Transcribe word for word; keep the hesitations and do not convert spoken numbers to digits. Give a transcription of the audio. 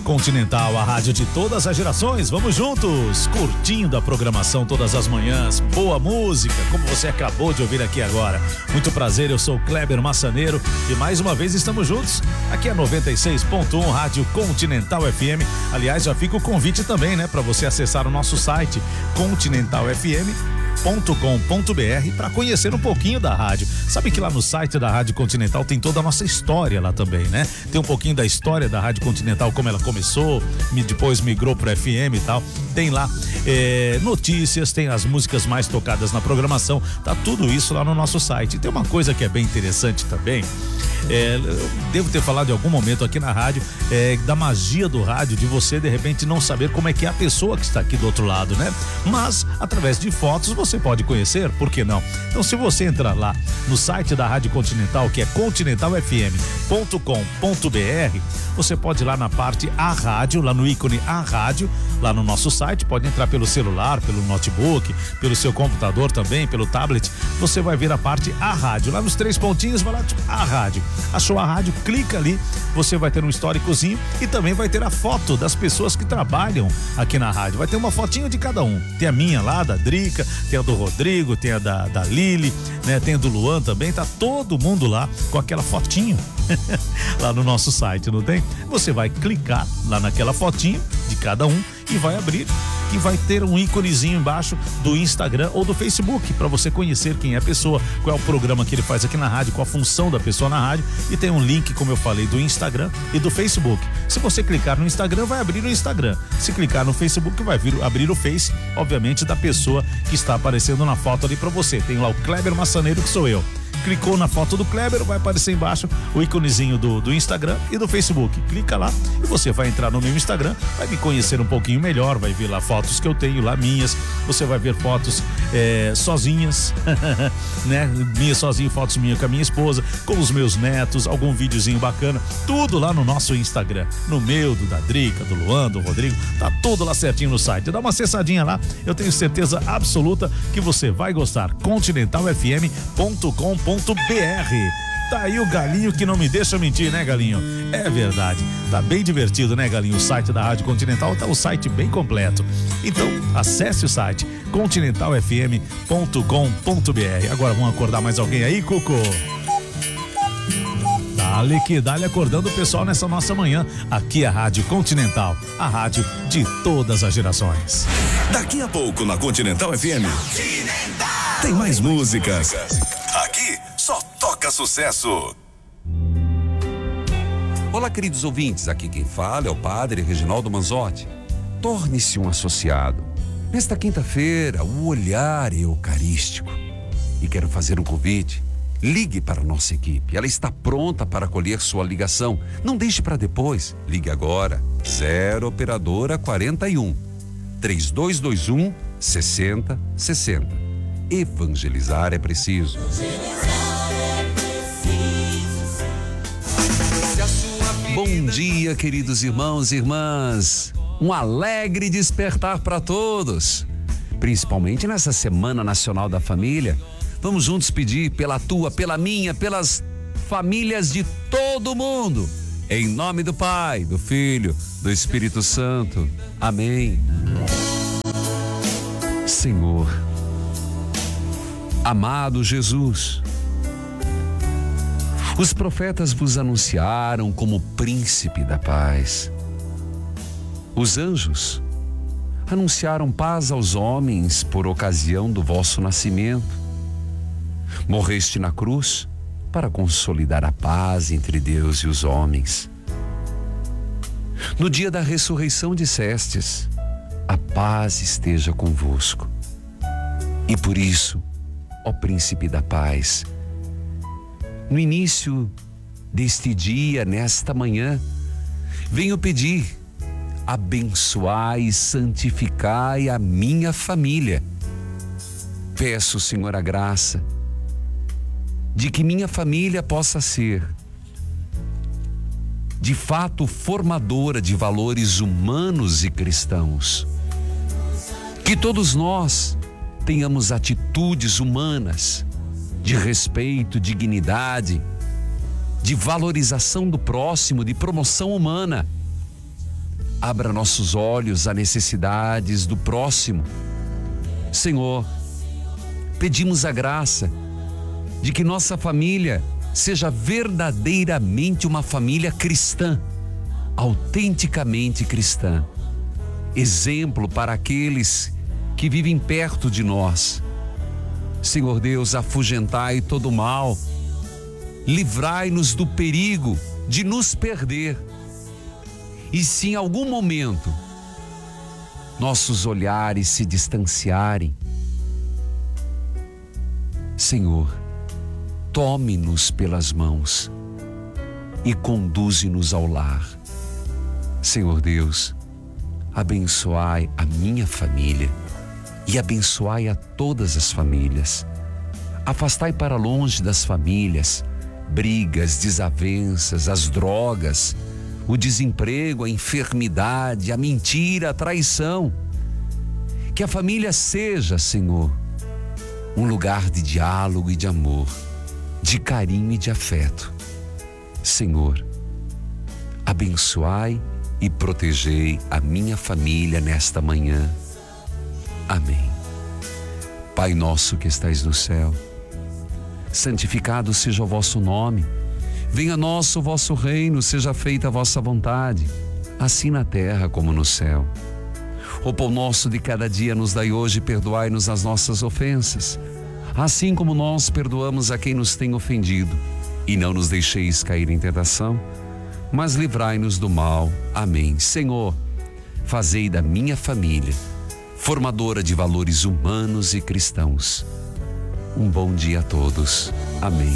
Continental, a rádio de todas as gerações. Vamos juntos, curtindo a programação todas as manhãs. Boa música, como você acabou de ouvir aqui agora. Muito prazer, eu sou o Kleber Massaneiro e mais uma vez estamos juntos. Aqui é noventa e seis ponto um, Rádio Continental F M. Aliás, já fica o convite também, né, para você acessar o nosso site continental f m ponto com ponto b r para conhecer um pouquinho da rádio. Sabe que lá no site da Rádio Continental tem toda a nossa história lá também, né? Tem um pouquinho da história da Rádio Continental, como ela começou, depois migrou pro F M e tal. Tem lá é, notícias, tem as músicas mais tocadas na programação, tá tudo isso lá no nosso site. Tem uma coisa que é bem interessante também, é, eu devo ter falado em algum momento aqui na rádio, é, da magia do rádio, de você de repente não saber como é que é a pessoa que está aqui do outro lado, né? Mas através de fotos você pode conhecer, por que não? Então, se você entrar lá no site da Rádio Continental, que é continental f m ponto com ponto b r, você pode ir lá na parte A Rádio, lá no ícone A Rádio, lá no nosso site, pode entrar pelo celular, pelo notebook, pelo seu computador também, pelo tablet, você vai ver a parte A Rádio, lá nos três pontinhos, vai lá, tipo, A Rádio. Achou a rádio, clica ali, você vai ter um históricozinho e também vai ter a foto das pessoas que trabalham aqui na rádio. Vai ter uma fotinho de cada um. Tem a minha lá, da Drica, tem a do Rodrigo, tem a da, da Lili, né? Tem a do Luan também, tá todo mundo lá com aquela fotinho lá no nosso site, não tem? Você vai clicar lá naquela fotinho de cada um e vai abrir e vai ter um íconezinho embaixo do Instagram ou do Facebook para você conhecer quem é a pessoa, qual é o programa que ele faz aqui na rádio, qual a função da pessoa na rádio, e tem um link, como eu falei, do Instagram e do Facebook. Se você clicar no Instagram, vai abrir o Instagram. Se clicar no Facebook, vai vir, abrir o Face, obviamente, da pessoa que está aparecendo na foto ali para você. Tem lá o Kleber Massaneiro, que sou eu. Clicou na foto do Kleber, vai aparecer embaixo o íconezinho do, do Instagram e do Facebook. Clica lá e você vai entrar no meu Instagram, vai me conhecer um pouquinho melhor, vai ver lá fotos que eu tenho lá minhas, você vai ver fotos é, sozinhas, né? Minha sozinho, fotos minhas com a minha esposa, com os meus netos, algum videozinho bacana, tudo lá no nosso Instagram, no meu, do da Drica, do Luan, do Rodrigo, tá tudo lá certinho no site. Dá uma acessadinha lá, eu tenho certeza absoluta que você vai gostar. continental f m ponto com ponto b r. Tá aí o Galinho que não me deixa mentir, né, Galinho? É verdade, tá bem divertido, né, Galinho? O site da Rádio Continental tá o site bem completo. Então, acesse o site continental f m ponto com ponto b r. Agora vamos acordar mais alguém aí, Cuco? Dale que dale acordando o pessoal nessa nossa manhã. Aqui é a Rádio Continental, a rádio de todas as gerações. Daqui a pouco na Continental F M tem mais músicas. Aqui só toca sucesso. Olá, queridos ouvintes, aqui quem fala é o Padre Reginaldo Manzotti. Torne-se um associado. Nesta quinta-feira, o olhar eucarístico. E quero fazer um convite. Ligue para a nossa equipe, ela está pronta para acolher sua ligação. Não deixe para depois, ligue agora. Zero Operadora quarenta e um, três dois dois um, sessenta sessenta. Evangelizar é preciso. Bom dia, queridos irmãos e irmãs. Um alegre despertar para todos, principalmente nessa Semana Nacional da Família. Vamos juntos pedir pela tua, pela minha, pelas famílias de todo mundo. Em nome do Pai, do Filho, do Espírito Santo. Amém. Senhor, amado Jesus, os profetas vos anunciaram como príncipe da paz. Os anjos anunciaram paz aos homens por ocasião do vosso nascimento. Morreste na cruz para consolidar a paz entre Deus e os homens. No dia da ressurreição dissestes: a paz esteja convosco. E por isso, ó Príncipe da Paz, no início deste dia, nesta manhã, venho pedir: abençoai e santificai a minha família. Peço, Senhor, a graça de que minha família possa ser, de fato, formadora de valores humanos e cristãos. Que todos nós tenhamos atitudes humanas, de respeito, dignidade, de valorização do próximo, de promoção humana. abra nossos olhos às necessidades do próximo. Senhor, pedimos a graça de que nossa família seja verdadeiramente uma família cristã, autenticamente cristã, exemplo para aqueles que vivem perto de nós. Senhor Deus, afugentai todo o mal, livrai-nos do perigo de nos perder. E se em algum momento nossos olhares se distanciarem, Senhor, tome-nos pelas mãos e conduze-nos ao lar. Senhor Deus, abençoai a minha família e abençoai a todas as famílias. Afastai para longe das famílias brigas, desavenças, as drogas, o desemprego, a enfermidade, a mentira, a traição. Que a família seja, Senhor, um lugar de diálogo e de amor, de carinho e de afeto. Senhor, abençoai e protegei a minha família nesta manhã. Amém. Pai nosso que estais no céu, santificado seja o vosso nome. Venha a nós o vosso reino, seja feita a vossa vontade, assim na terra como no céu. O pão nosso de cada dia nos dai hoje, perdoai-nos as nossas ofensas, assim como nós perdoamos a quem nos tem ofendido. E não nos deixeis cair em tentação, mas livrai-nos do mal. Amém. Senhor, fazei da minha família formadora de valores humanos e cristãos. Um bom dia a todos. Amém.